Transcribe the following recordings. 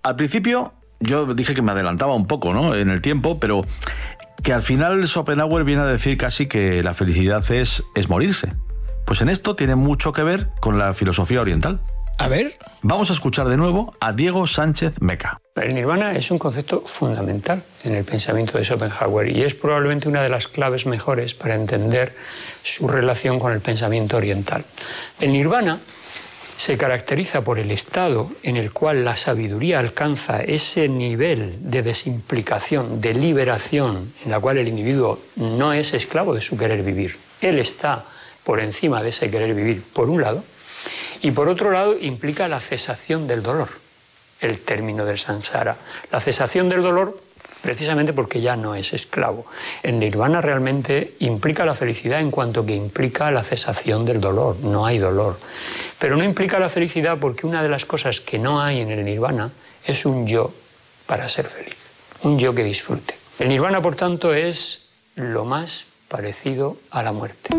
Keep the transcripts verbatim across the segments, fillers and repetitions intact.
al principio yo dije que me adelantaba un poco, ¿no?, en el tiempo, pero que al final Schopenhauer viene a decir casi que la felicidad es, es morirse. Pues en esto tiene mucho que ver con la filosofía oriental. A ver. Vamos a escuchar de nuevo a Diego Sánchez Meca. El nirvana es un concepto fundamental en el pensamiento de Schopenhauer y es probablemente una de las claves mejores para entender su relación con el pensamiento oriental. El nirvana se caracteriza por el estado en el cual la sabiduría alcanza ese nivel de desimplicación, de liberación, en la cual el individuo no es esclavo de su querer vivir. Él está por encima de ese querer vivir, por un lado, y por otro lado implica la cesación del dolor, el término del samsara. La cesación del dolor precisamente porque ya no es esclavo. El nirvana realmente implica la felicidad en cuanto que implica la cesación del dolor, no hay dolor. Pero no implica la felicidad porque una de las cosas que no hay en el nirvana es un yo para ser feliz, un yo que disfrute. El nirvana, por tanto, es lo más parecido a la muerte.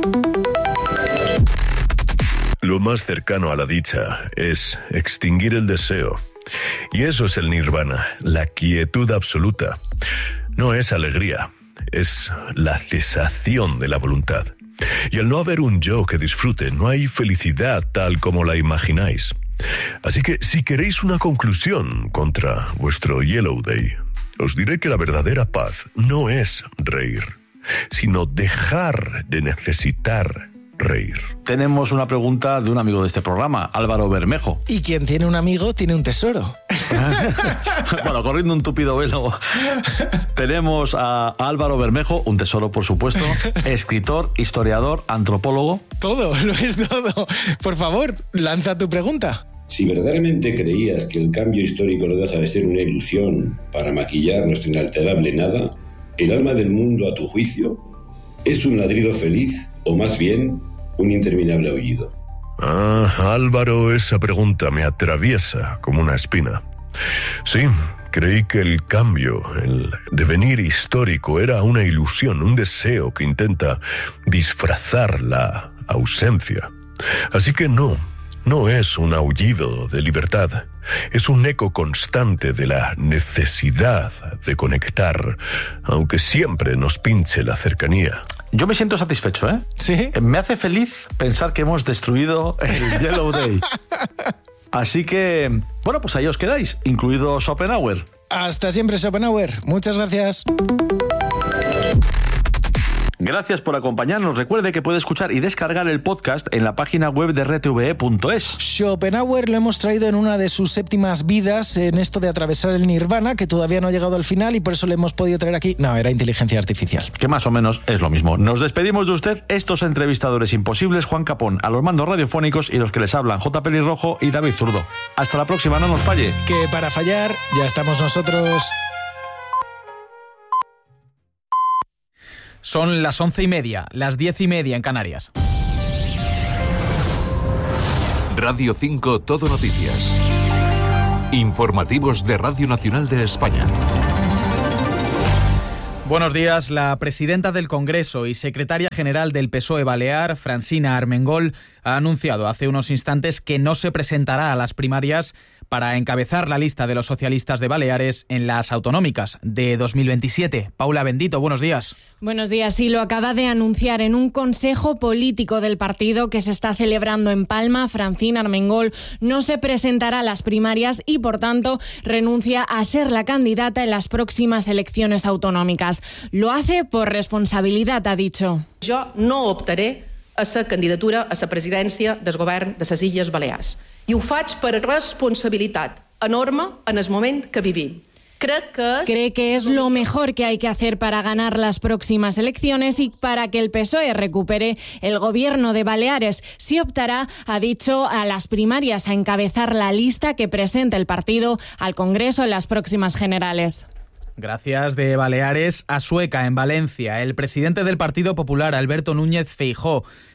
Lo más cercano a la dicha es extinguir el deseo. Y eso es el nirvana, la quietud absoluta. No es alegría, es la cesación de la voluntad. Y al no haber un yo que disfrute, no hay felicidad tal como la imagináis. Así que si queréis una conclusión contra vuestro Yellow Day, os diré que la verdadera paz no es reír, sino dejar de necesitar reír. Tenemos una pregunta de un amigo de este programa, Álvaro Bermejo. Y quien tiene un amigo tiene un tesoro. Bueno, corriendo un tupido velo, tenemos a Álvaro Bermejo, un tesoro por supuesto, escritor, historiador, antropólogo. Todo, lo es todo. Por favor, lanza tu pregunta. Si verdaderamente creías que el cambio histórico no deja de ser una ilusión para maquillar nuestra inalterable nada, el alma del mundo, a tu juicio, ¿es un ladrido feliz o más bien un interminable aullido? Ah, Álvaro, esa pregunta me atraviesa como una espina. Sí, creí que el cambio, el devenir histórico era una ilusión, un deseo que intenta disfrazar la ausencia. Así que no, no es un aullido de libertad. Es un eco constante de la necesidad de conectar, aunque siempre nos pinche la cercanía. Yo me siento satisfecho, ¿eh? ¿Sí? Me hace feliz pensar que hemos destruido el Yellow Day. Así que, bueno, pues ahí os quedáis, incluido Schopenhauer. Hasta siempre, Schopenhauer. Muchas gracias. Gracias por acompañarnos. Recuerde que puede escuchar y descargar el podcast en la página web de r t v e punto es. Schopenhauer lo hemos traído en una de sus séptimas vidas, en esto de atravesar el nirvana, que todavía no ha llegado al final y por eso le hemos podido traer aquí. No, era inteligencia artificial. Que más o menos es lo mismo. Nos despedimos de usted, estos entrevistadores imposibles, Juan Capón, a los mandos radiofónicos y los que les hablan, J. Pelirrojo y David Zurdo. Hasta la próxima, no nos falle. Que para fallar ya estamos nosotros. Son las once y media, las diez y media en Canarias. Radio cinco Todo Noticias. Informativos de Radio Nacional de España. Buenos días. La presidenta del Congreso y secretaria general del P S O E Balear, Francina Armengol, ha anunciado hace unos instantes que no se presentará a las primarias para encabezar la lista de los socialistas de Baleares en las autonómicas de dos mil veintisiete. Paula Bendito, buenos días. Buenos días. Sí, lo acaba de anunciar en un consejo político del partido que se está celebrando en Palma. Francina Armengol no se presentará a las primarias y, por tanto, renuncia a ser la candidata en las próximas elecciones autonómicas. Lo hace por responsabilidad, ha dicho. Jo no optaré a la candidatura a la presidència del govern de les Illes Balears. I ho faig per responsabilitat enorme en el moment que vivim. Crec que es... Cree que es lo mejor que hay que hacer para ganar las próximas elecciones y para que el P S O E recupere el gobierno de Baleares. Sí optará, ha dicho, a las primarias a encabezar la lista que presente el partido al Congreso en las próximas generales. Gracias. De Baleares a Sueca, en Valencia. El presidente del Partido Popular, Alberto Núñez Feijóo,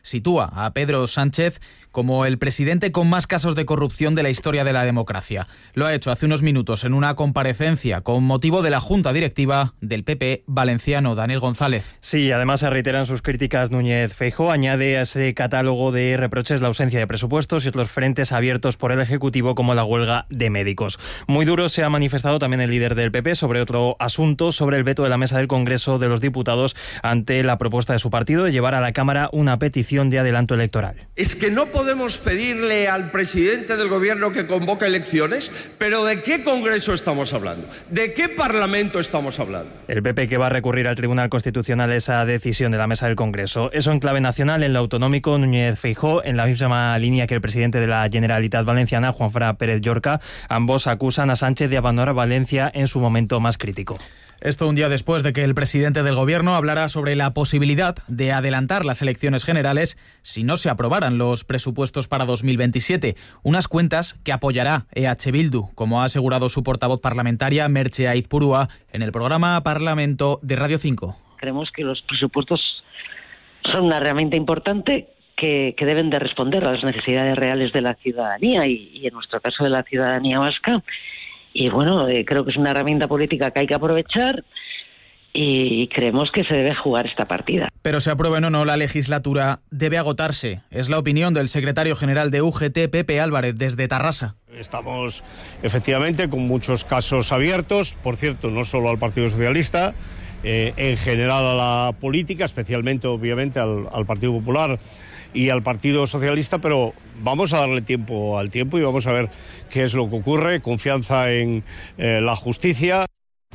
sitúa a Pedro Sánchez como el presidente con más casos de corrupción de la historia de la democracia. Lo ha hecho hace unos minutos en una comparecencia con motivo de la Junta Directiva del P P valenciano. Daniel González. Sí, además se reiteran sus críticas Núñez Feijóo. Añade a ese catálogo de reproches la ausencia de presupuestos y otros frentes abiertos por el Ejecutivo como la huelga de médicos. Muy duro se ha manifestado también el líder del P P sobre otro asunto, sobre el veto de la mesa del Congreso de los Diputados ante la propuesta de su partido de llevar a la Cámara una petición de adelanto electoral. Es que no podemos pedirle al presidente del Gobierno que convoque elecciones, pero ¿de qué Congreso estamos hablando? ¿De qué Parlamento estamos hablando? El P P que va a recurrir al Tribunal Constitucional esa decisión de la mesa del Congreso. Eso en clave nacional. En lo autonómico, Núñez Feijóo, en la misma línea que el presidente de la Generalitat Valenciana, Juanfran Pérez Llorca, ambos acusan a Sánchez de abandonar Valencia en su momento más crítico. Esto un día después de que el presidente del Gobierno hablara sobre la posibilidad de adelantar las elecciones generales si no se aprobaran los presupuestos para dos mil veintisiete. Unas cuentas que apoyará E H Bildu, como ha asegurado su portavoz parlamentaria, Merche Aizpurúa, en el programa Parlamento de Radio cinco. Creemos que los presupuestos son una herramienta importante que, que deben de responder a las necesidades reales de la ciudadanía y, y en nuestro caso de la ciudadanía vasca. Y bueno, eh, creo que es una herramienta política que hay que aprovechar y creemos que se debe jugar esta partida. Pero se aprueben o no, la legislatura debe agotarse. Es la opinión del secretario general de U G T, Pepe Álvarez, desde Tarrasa. Estamos efectivamente con muchos casos abiertos, por cierto, no solo al Partido Socialista, eh, en general a la política, especialmente obviamente al, al Partido Popular y al Partido Socialista, pero vamos a darle tiempo al tiempo y vamos a ver qué es lo que ocurre, confianza en eh, la justicia.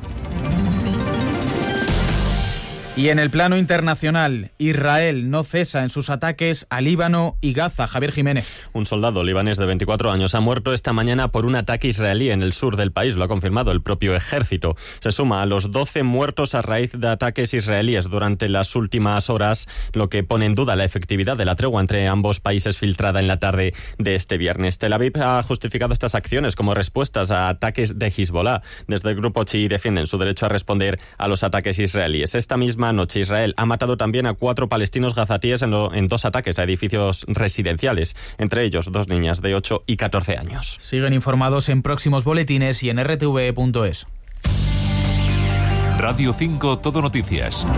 Y en el plano internacional, Israel no cesa en sus ataques a Líbano y Gaza. Javier Jiménez. Un soldado libanés de veinticuatro años ha muerto esta mañana por un ataque israelí en el sur del país, lo ha confirmado el propio ejército. Se suma a los doce muertos a raíz de ataques israelíes durante las últimas horas, lo que pone en duda la efectividad de la tregua entre ambos países filtrada en la tarde de este viernes. Tel Aviv ha justificado estas acciones como respuestas a ataques de Hezbollah. Desde el grupo chií defienden su derecho a responder a los ataques israelíes. Esta misma noche Israel ha matado también a cuatro palestinos gazatíes en, lo, en dos ataques a edificios residenciales, entre ellos dos niñas de ocho y catorce años. Siguen informados en próximos boletines y en r t v punto es. Radio cinco Todo Noticias.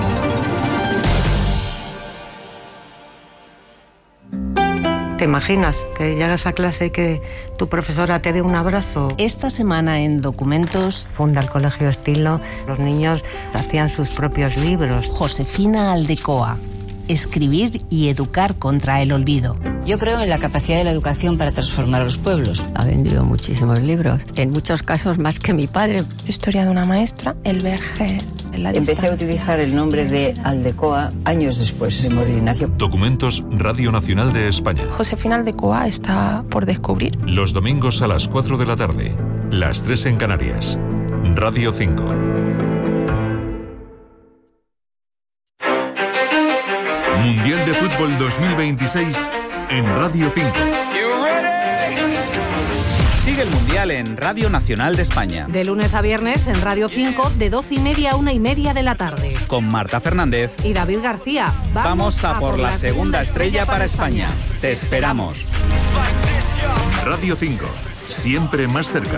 ¿Te imaginas que llegas a clase y que tu profesora te dé un abrazo? Esta semana en Documentos funda el Colegio Estilo. Los niños hacían sus propios libros. Josefina Aldecoa. Escribir y educar contra el olvido. Yo creo en la capacidad de la educación para transformar a los pueblos. Ha vendido muchísimos libros, en muchos casos más que mi padre. Historia de una maestra, el verge en la Empecé distancia. a utilizar el nombre de Aldecoa años después de morir Ignacio. Documentos Radio Nacional de España. Josefina Aldecoa está por descubrir. Los domingos a las cuatro de la tarde, las tres en Canarias. Radio cinco. Mundial de Fútbol dos mil veintiséis en Radio cinco. Sigue el Mundial en Radio Nacional de España. De lunes a viernes en Radio cinco, de doce y media a una y media de la tarde. Con Marta Fernández y David García. Vamos, Vamos a, a por la segunda estrella para España. España. Te esperamos. Radio cinco, siempre más cerca.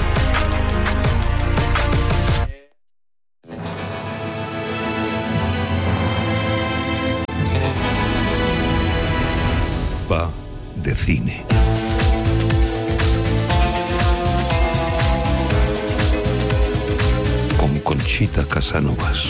Va de cine. Con Conchita Casanovas.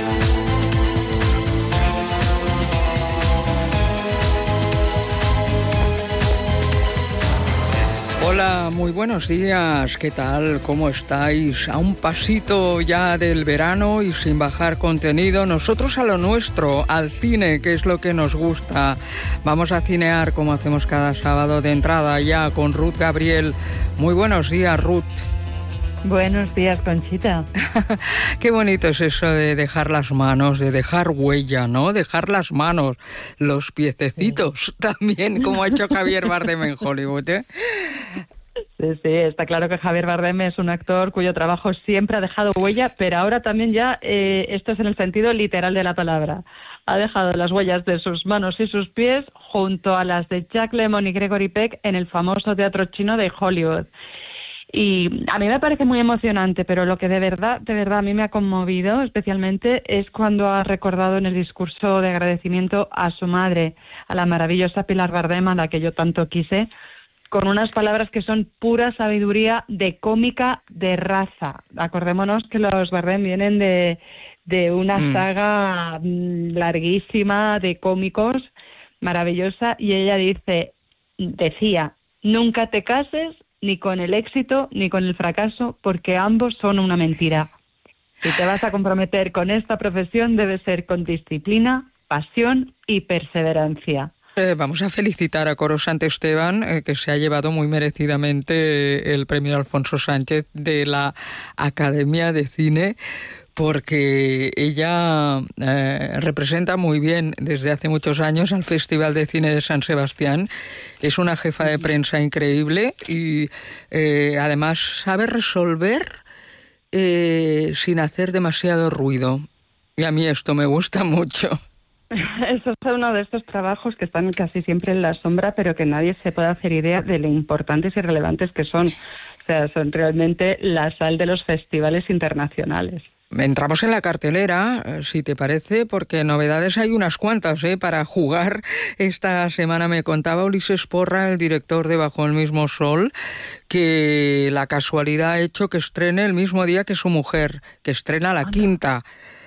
Hola, muy buenos días. ¿Qué tal? ¿Cómo estáis? A un pasito ya del verano y sin bajar contenido, nosotros a lo nuestro, al cine, que es lo que nos gusta. Vamos a cinear como hacemos cada sábado de entrada ya con Ruth Gabriel. Muy buenos días, Ruth. Buenos días, Conchita. Qué bonito es eso de dejar las manos, de dejar huella, ¿no? Dejar las manos, los piececitos sí. También, como ha hecho Javier Bardem en Hollywood, ¿eh? Sí, sí, está claro que Javier Bardem es un actor cuyo trabajo siempre ha dejado huella, pero ahora también ya, eh, esto es en el sentido literal de la palabra, ha dejado las huellas de sus manos y sus pies junto a las de Jack Lemmon y Gregory Peck en el famoso teatro chino de Hollywood. Y a mí me parece muy emocionante, pero lo que de verdad, de verdad a mí me ha conmovido especialmente es cuando ha recordado en el discurso de agradecimiento a su madre, a la maravillosa Pilar Bardem, a la que yo tanto quise, con unas palabras que son pura sabiduría de cómica de raza. Acordémonos que los Bardem vienen de, de una mm. saga larguísima de cómicos, maravillosa, y ella dice, decía, nunca te cases ni con el éxito ni con el fracaso, porque ambos son una mentira. Si te vas a comprometer con esta profesión, debe ser con disciplina, pasión y perseverancia. Eh, vamos a felicitar a Coro Santesteban, eh, que se ha llevado muy merecidamente el premio Alfonso Sánchez de la Academia de Cine, porque ella eh, representa muy bien desde hace muchos años al Festival de Cine de San Sebastián. Es una jefa de prensa increíble y eh, además sabe resolver eh, sin hacer demasiado ruido. Y a mí esto me gusta mucho. Eso es uno de estos trabajos que están casi siempre en la sombra, pero que nadie se puede hacer idea de lo importantes y relevantes que son. O sea, son realmente la sal de los festivales internacionales. Entramos en la cartelera, si te parece, porque novedades hay unas cuantas, ¿eh? Para jugar. Esta semana me contaba Ulises Porra, el director de Bajo el mismo sol, que la casualidad ha hecho que estrene el mismo día que su mujer, que estrena la quinta.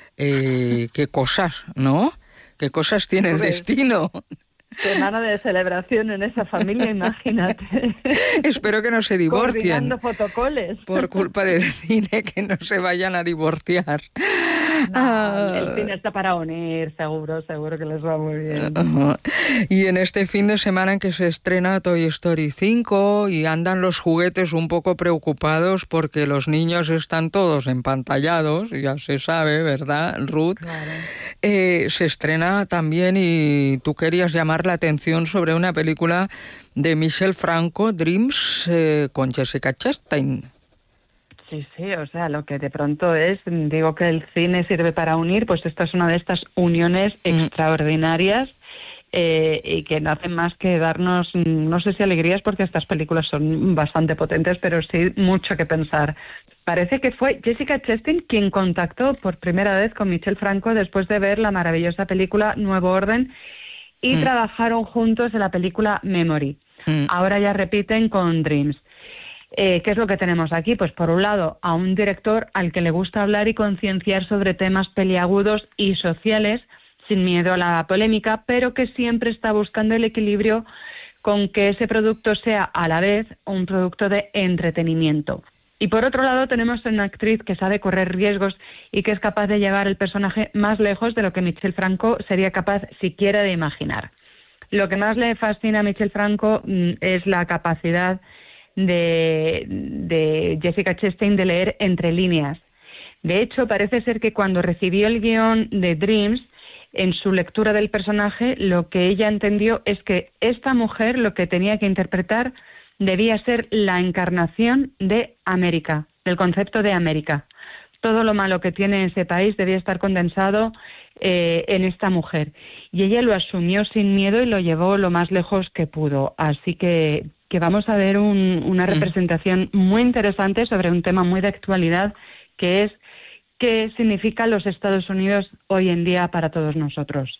Eh, qué cosas, ¿no? ¿Qué cosas tiene el destino? Semana de celebración en esa familia, imagínate. Espero que no se divorcien. Coordinando fotocoles. Por culpa del cine, que no se vayan a divorciar. No, ah. El cine está para unir, seguro, seguro que les va muy bien. Uh-huh. Y en este fin de semana en que se estrena Toy Story cinco y andan los juguetes un poco preocupados porque los niños están todos empantallados, ya se sabe, ¿verdad, Ruth? Claro. Eh, se estrena también, y tú querías llamar la atención sobre una película de Michel Franco, Dreams, eh, con Jessica Chastain. Sí, sí, o sea, lo que de pronto es, digo que el cine sirve para unir, pues esta es una de estas uniones mm. extraordinarias eh, y que no hacen más que darnos, no sé si alegrías, porque estas películas son bastante potentes, pero sí mucho que pensar. Parece que fue Jessica Chastain quien contactó por primera vez con Michel Franco después de ver la maravillosa película Nuevo Orden y mm. trabajaron juntos en la película Memory. Mm. Ahora ya repiten con Dreams. Eh, ¿Qué es lo que tenemos aquí? Pues por un lado, a un director al que le gusta hablar y concienciar sobre temas peliagudos y sociales, sin miedo a la polémica, pero que siempre está buscando el equilibrio con que ese producto sea a la vez un producto de entretenimiento. Y por otro lado tenemos una actriz que sabe correr riesgos y que es capaz de llevar el personaje más lejos de lo que Michel Franco sería capaz siquiera de imaginar. Lo que más le fascina a Michel Franco mm, es la capacidad de, de Jessica Chastain de leer entre líneas. De hecho, parece ser que cuando recibió el guión de Dreams, en su lectura del personaje, lo que ella entendió es que esta mujer lo que tenía que interpretar debía ser la encarnación de América, del concepto de América. Todo lo malo que tiene ese país debía estar condensado eh, en esta mujer. Y ella lo asumió sin miedo y lo llevó lo más lejos que pudo. Así que, que vamos a ver un, una representación muy interesante sobre un tema muy de actualidad, que es qué significan los Estados Unidos hoy en día para todos nosotros.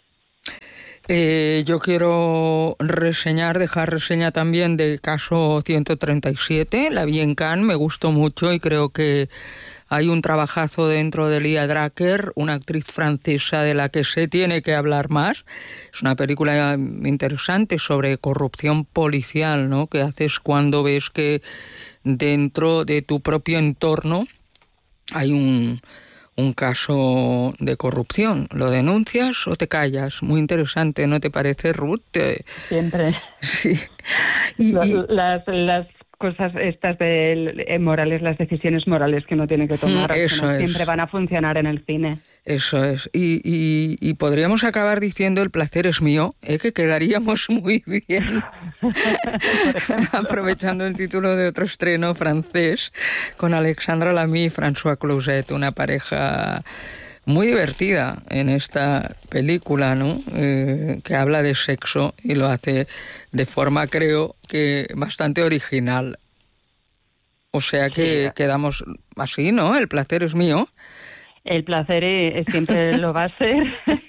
Eh, yo quiero reseñar, dejar reseña también del caso ciento treinta y siete, la vi en Cannes, me gustó mucho y creo que hay un trabajazo dentro de Lia Drucker, una actriz francesa de la que se tiene que hablar más. Es una película interesante sobre corrupción policial, ¿no? Que haces cuando ves que dentro de tu propio entorno hay un... un caso de corrupción. ¿Lo denuncias o te callas? Muy interesante, ¿no te parece, Ruth? Siempre. Sí. Y, las, y... Las, las cosas estas de eh, morales, las decisiones morales que uno tiene que tomar, Eso que no es. siempre van a funcionar en el cine. Eso es. Y, y, y podríamos acabar diciendo el placer es mío, ¿eh? Que quedaríamos muy bien. Aprovechando el título de otro estreno francés con Alexandra Lamy y François Cluzet, una pareja muy divertida en esta película, ¿no? Eh, que habla de sexo y lo hace de forma, creo, que bastante original. O sea que sí. Quedamos así, ¿no? El placer es mío. El placer es, siempre lo va a ser.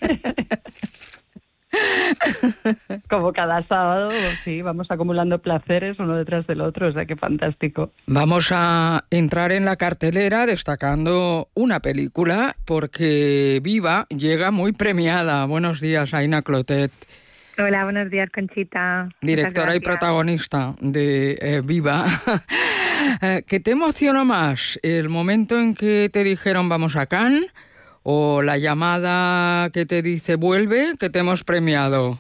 Como cada sábado, sí, vamos acumulando placeres uno detrás del otro, o sea que fantástico. Vamos a entrar en la cartelera destacando una película porque Viva llega muy premiada. Buenos días, Aina Clotet. Hola, buenos días, Conchita. Directora y protagonista de eh, Viva. ¿Qué te emocionó más? ¿El momento en que te dijeron vamos a Cannes o la llamada que te dice vuelve, que te hemos premiado?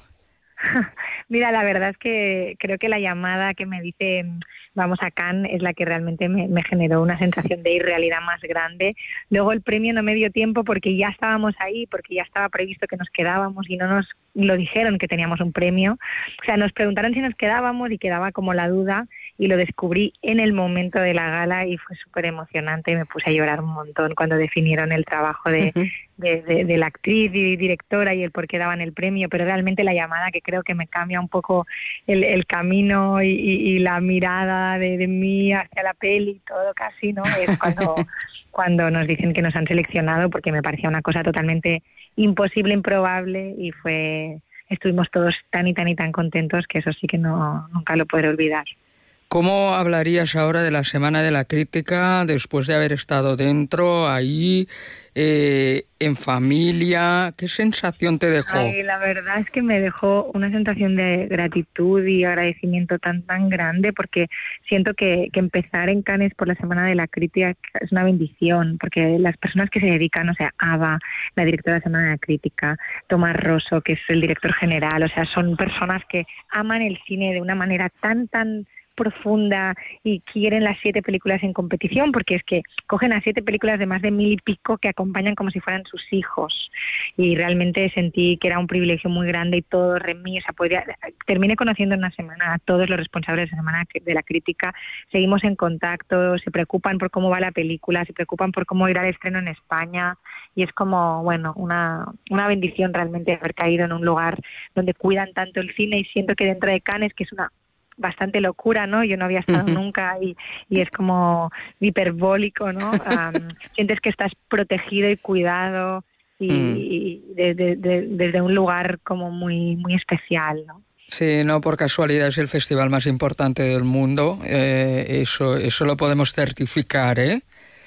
Mira, la verdad es que creo que la llamada que me dice vamos a Cannes es la que realmente me, me generó una sensación de irrealidad más grande. Luego el premio no me dio tiempo porque ya estábamos ahí, porque ya estaba previsto que nos quedábamos y no nos lo dijeron que teníamos un premio. O sea, nos preguntaron si nos quedábamos y quedaba como la duda y lo descubrí en el momento de la gala y fue súper emocionante y me puse a llorar un montón cuando definieron el trabajo de, de, de, de la actriz y directora y el por qué daban el premio, pero realmente la llamada que creo que me cambia un poco el, el camino y, y, y la mirada de, de mí hacia la peli y todo casi, ¿no? Es cuando, cuando nos dicen que nos han seleccionado porque me parecía una cosa totalmente imposible, improbable y fue estuvimos todos tan y tan y tan contentos que eso sí que no nunca lo podré olvidar. ¿Cómo hablarías ahora de la Semana de la Crítica después de haber estado dentro, ahí, eh, en familia? ¿Qué sensación te dejó? Ay, la verdad es que me dejó una sensación de gratitud y agradecimiento tan tan grande porque siento que, que empezar en Cannes por la Semana de la Crítica es una bendición porque las personas que se dedican, o sea, Ava, la directora de la Semana de la Crítica, Tomás Rosso, que es el director general, o sea, son personas que aman el cine de una manera tan tan profunda y quieren las siete películas en competición porque es que cogen a siete películas de más de mil y pico que acompañan como si fueran sus hijos y realmente sentí que era un privilegio muy grande y todo remí, o sea, podía, terminé conociendo en una semana a todos los responsables de la Semana de la Crítica, seguimos en contacto, se preocupan por cómo va la película, se preocupan por cómo irá el estreno en España y es como, bueno, una, una bendición realmente haber caído en un lugar donde cuidan tanto el cine y siento que dentro de Cannes, que es una bastante locura, ¿no? Yo no había estado uh-huh. nunca y, y es como hiperbólico, ¿no? Um, sientes que estás protegido y cuidado y, uh-huh. y de, de, de, desde un lugar como muy muy especial, ¿no? Sí, no por casualidad es el festival más importante del mundo, eh, eso, eso lo podemos certificar, ¿eh?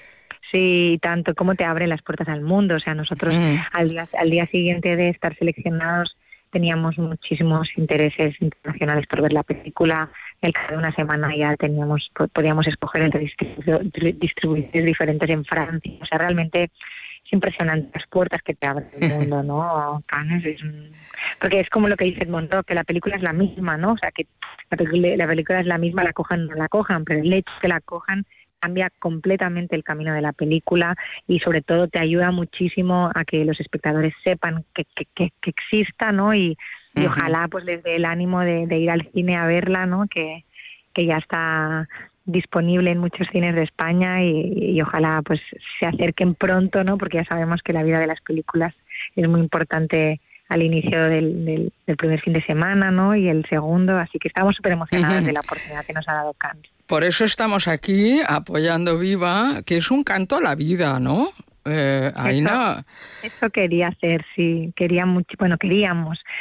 Sí, tanto como te abre las puertas al mundo, o sea, nosotros uh-huh. al día, al día siguiente de estar seleccionados teníamos muchísimos intereses internacionales por ver la película. El cada una semana ya teníamos, podíamos escoger entre distribu- distribuidores diferentes en Francia. O sea, realmente es impresionante las puertas que te abre el mundo, ¿no? Cannes es un... Porque es como lo que dice Edmond Rock, que la película es la misma, ¿no? O sea, que la película, la película es la misma, la cojan o no la cojan, pero el hecho de que la cojan cambia completamente el camino de la película y sobre todo te ayuda muchísimo a que los espectadores sepan que, que, que, que exista, ¿no? Y, y uh-huh. ojalá pues les dé el ánimo de, de ir al cine a verla, ¿no? Que, que ya está disponible en muchos cines de España y, y ojalá pues se acerquen pronto, ¿no? Porque ya sabemos que la vida de las películas es muy importante al inicio del, del, del primer fin de semana, ¿no? Y el segundo, así que estamos súper emocionados uh-huh. de la oportunidad que nos ha dado Cannes. Por eso estamos aquí apoyando Viva, que es un canto a la vida, ¿no? Eh, Aina. Eso, eso quería hacer, sí. Quería mucho, bueno, queríamos